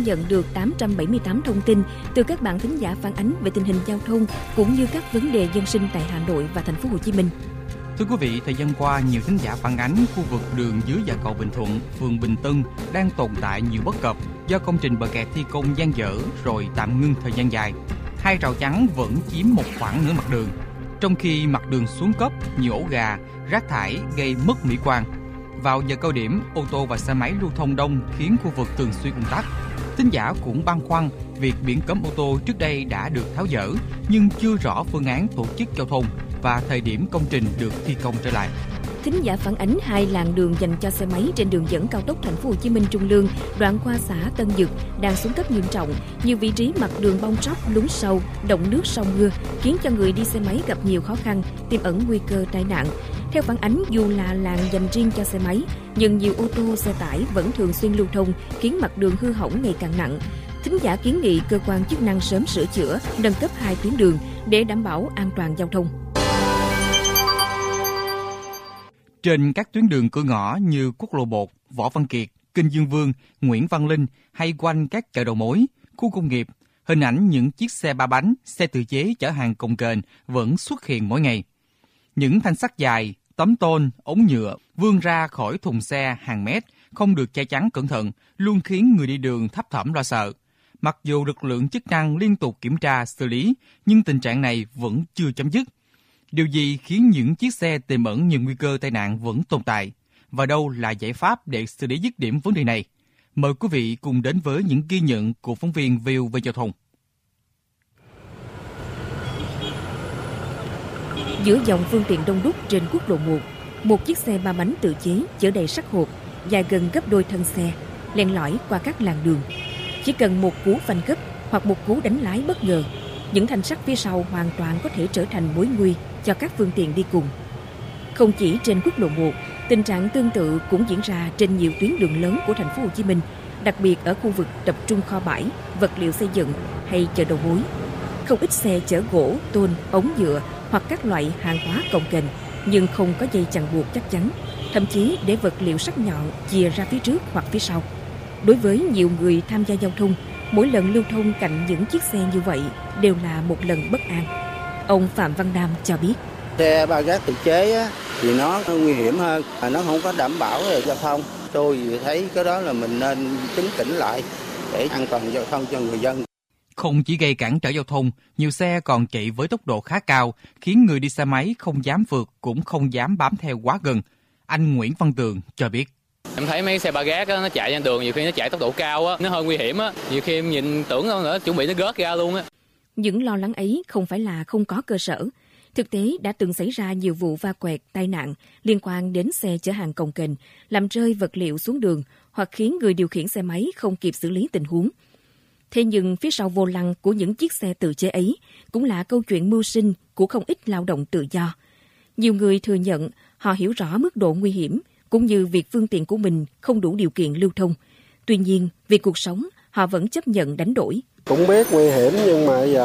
nhận được 878 thông tin từ các bạn thính giả phản ánh về tình hình giao thông cũng như các vấn đề dân sinh tại Hà Nội và thành phố Hồ Chí Minh. Thưa quý vị, thời gian qua, nhiều thính giả phản ánh khu vực đường dưới dạ cầu Bình Thuận, phường Bình Tân đang tồn tại nhiều bất cập do công trình bờ kè thi công dang dở rồi tạm ngưng thời gian dài. Hai rào chắn vẫn chiếm một khoảng nửa mặt đường, trong khi mặt đường xuống cấp, nhiều ổ gà, rác thải gây mất mỹ quan. Vào giờ cao điểm, ô tô và xe máy lưu thông đông khiến khu vực thường xuyên ùn tắc. Thính giả cũng băn khoăn việc biển cấm ô tô trước đây đã được tháo dỡ nhưng chưa rõ phương án tổ chức giao thông và thời điểm công trình được thi công trở lại. Thính giả phản ánh hai làn đường dành cho xe máy trên đường dẫn cao tốc thành phố Hồ Chí Minh Trung Lương, đoạn qua xã Tân Dực đang xuống cấp nghiêm trọng, nhiều vị trí mặt đường bong tróc, lún sâu, đọng nước sau mưa khiến cho người đi xe máy gặp nhiều khó khăn, tiềm ẩn nguy cơ tai nạn. Theo phản ánh, dù là làn dành riêng cho xe máy, nhưng nhiều ô tô, xe tải vẫn thường xuyên lưu thông khiến mặt đường hư hỏng ngày càng nặng. Thính giả kiến nghị cơ quan chức năng sớm sửa chữa, nâng cấp hai tuyến đường để đảm bảo an toàn giao thông. Trên các tuyến đường cửa ngõ như quốc lộ 1, Võ Văn Kiệt, Kinh Dương Vương, Nguyễn Văn Linh hay quanh các chợ đầu mối, khu công nghiệp, hình ảnh những chiếc xe ba bánh, xe tự chế chở hàng cồng kềnh vẫn xuất hiện mỗi ngày. Những thanh sắt dài, tấm tôn, ống nhựa vươn ra khỏi thùng xe hàng mét, không được che chắn cẩn thận, luôn khiến người đi đường thấp thỏm lo sợ. Mặc dù lực lượng chức năng liên tục kiểm tra, xử lý, nhưng tình trạng này vẫn chưa chấm dứt. Điều gì khiến những chiếc xe tiềm ẩn nhiều nguy cơ tai nạn vẫn tồn tại? Và đâu là giải pháp để xử lý dứt điểm vấn đề này? Mời quý vị cùng đến với những ghi nhận của phóng viên VOV Giao thông. Giữa dòng phương tiện đông đúc trên quốc lộ 1, một chiếc xe ba bánh tự chế chở đầy sắt hộp, dài gần gấp đôi thân xe, len lỏi qua các làn đường. Chỉ cần một cú phanh gấp hoặc một cú đánh lái bất ngờ, những thanh sắt phía sau hoàn toàn có thể trở thành mối nguy cho các phương tiện đi cùng. Không chỉ trên quốc lộ 1, tình trạng tương tự cũng diễn ra trên nhiều tuyến đường lớn của thành phố Hồ Chí Minh, đặc biệt ở khu vực tập trung kho bãi, vật liệu xây dựng hay chợ đầu mối. Không ít xe chở gỗ, tôn, ống nhựa hoặc các loại hàng hóa cồng kềnh nhưng không có dây chằng buộc chắc chắn, thậm chí để vật liệu sắc nhọn chìa ra phía trước hoặc phía sau. Đối với nhiều người tham gia giao thông, mỗi lần lưu thông cạnh những chiếc xe như vậy đều là một lần bất an. Ông Phạm Văn Nam cho biết. Xe ba gác tự chế thì nó nguy hiểm hơn, nó không có đảm bảo về giao thông. Tôi thấy cái đó là mình nên chấn chỉnh lại để an toàn giao thông cho người dân. Không chỉ gây cản trở giao thông, nhiều xe còn chạy với tốc độ khá cao, khiến người đi xe máy không dám vượt cũng không dám bám theo quá gần. Anh Nguyễn Văn Tường cho biết. Em thấy mấy xe ba gác nó chạy trên đường, nhiều khi nó chạy tốc độ cao á, nó hơi nguy hiểm á, nhiều khi em nhìn tưởng nó chuẩn bị nó rớt ra luôn á. Những lo lắng ấy không phải là không có cơ sở. Thực tế đã từng xảy ra nhiều vụ va quẹt, tai nạn liên quan đến xe chở hàng cồng kềnh, làm rơi vật liệu xuống đường hoặc khiến người điều khiển xe máy không kịp xử lý tình huống. Thế nhưng phía sau vô lăng của những chiếc xe tự chế ấy cũng là câu chuyện mưu sinh của không ít lao động tự do. Nhiều người thừa nhận họ hiểu rõ mức độ nguy hiểm cũng như việc phương tiện của mình không đủ điều kiện lưu thông. Tuy nhiên, vì cuộc sống, họ vẫn chấp nhận đánh đổi. Cũng biết nguy hiểm nhưng mà giờ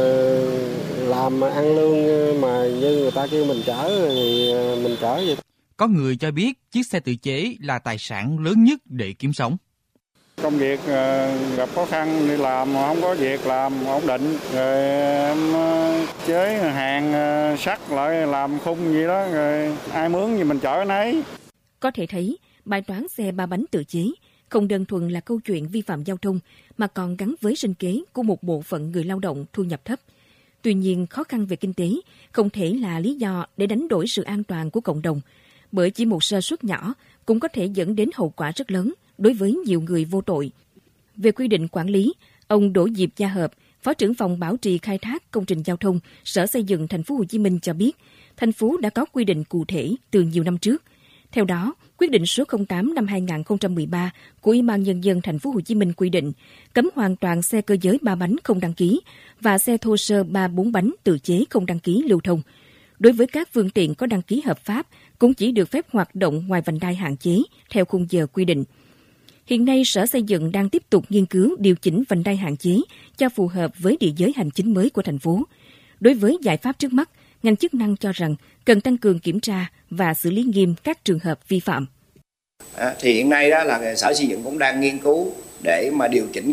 làm ăn lương mà như người ta kêu mình chở thì mình chở vậy. Có người cho biết chiếc xe tự chế là tài sản lớn nhất để kiếm sống. Công việc gặp khó khăn đi làm mà không có việc làm ổn định, rồi em chế hàng sắt lại làm khung gì đó, rồi ai mướn gì mình chở nấy. Có thể thấy, bài toán xe ba bánh tự chế không đơn thuần là câu chuyện vi phạm giao thông mà còn gắn với sinh kế của một bộ phận người lao động thu nhập thấp. Tuy nhiên, khó khăn về kinh tế không thể là lý do để đánh đổi sự an toàn của cộng đồng, bởi chỉ một sơ suất nhỏ cũng có thể dẫn đến hậu quả rất lớn đối với nhiều người vô tội. Về quy định quản lý, ông Đỗ Diệp Gia Hợp, Phó trưởng phòng bảo trì khai thác công trình giao thông, Sở Xây dựng Thành phố Hồ Chí Minh cho biết, thành phố đã có quy định cụ thể từ nhiều năm trước. Theo đó, quyết định số 08 năm 2013 của Ủy ban Nhân dân Thành phố Hồ Chí Minh quy định cấm hoàn toàn xe cơ giới 3 bánh không đăng ký và xe thô sơ 3-4 bánh tự chế không đăng ký lưu thông. Đối với các phương tiện có đăng ký hợp pháp, cũng chỉ được phép hoạt động ngoài vành đai hạn chế theo khung giờ quy định. Hiện nay, Sở Xây dựng đang tiếp tục nghiên cứu điều chỉnh vành đai hạn chế cho phù hợp với địa giới hành chính mới của thành phố. Đối với giải pháp trước mắt, ngành chức năng cho rằng cần tăng cường kiểm tra và xử lý nghiêm các trường hợp vi phạm. Thì hiện nay đó là Sở Xây dựng cũng đang nghiên cứu để mà điều chỉnh